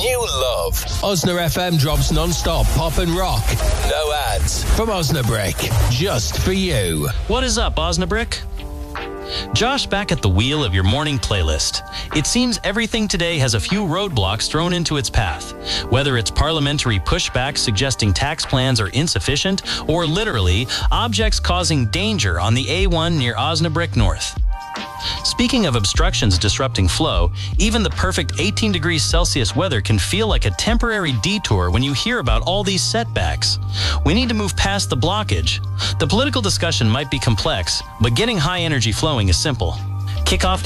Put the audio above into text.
new love. Osna FM drops non-stop pop and rock. No ads. From Osnabrick. Just for you. What is up, Osnabrick? Josh back at the wheel of your morning playlist. It seems everything today has a few roadblocks thrown into its path. Whether it's parliamentary pushback suggesting tax plans are insufficient, or literally, objects causing danger on the A1 near Osnabrick North. Speaking of obstructions disrupting flow, even the perfect 18 degrees Celsius weather can feel like a temporary detour when you hear about all these setbacks. We need to move past the blockage. The political discussion might be complex, but getting high energy flowing is simple. Kick off